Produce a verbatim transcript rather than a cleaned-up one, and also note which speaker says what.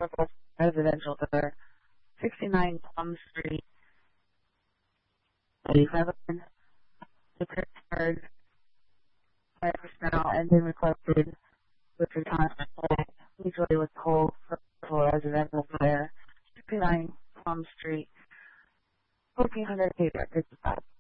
Speaker 1: residential there. sixty-nine Plum Street, eighty-seven, the card, five percent and then requested with your contact, usually with whole for residential there. sixty-nine Plum Street, fourteen hundred feet, fifty-five.